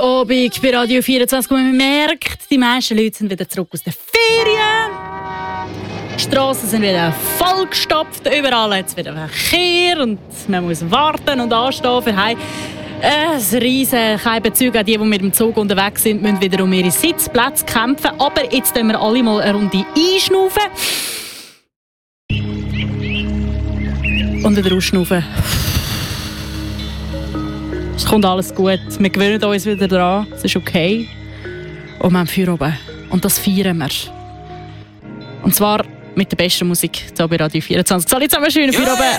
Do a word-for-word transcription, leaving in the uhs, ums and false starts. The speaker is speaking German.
Abend bei Radio vierundzwanzig. Man merkt, die meisten Leute sind wieder zurück aus den Ferien. Die Strassen sind wieder vollgestopft. Überall hat es wieder Verkehr und man muss warten und anstehen für heim. Ein riesen Bezug. Auch die, die mit dem Zug unterwegs sind, müssen wieder um ihre Sitzplätze kämpfen. Aber jetzt können wir alle mal eine Runde einschnaufen. Und wieder ausschnaufen. Es kommt alles gut. Wir gewöhnen uns wieder daran. Es ist okay. Und wir haben Feuer oben. Und das feiern wir. Und zwar mit der besten Musik hier bei Radio vierundzwanzig. Alle zusammen schön Feuer oben.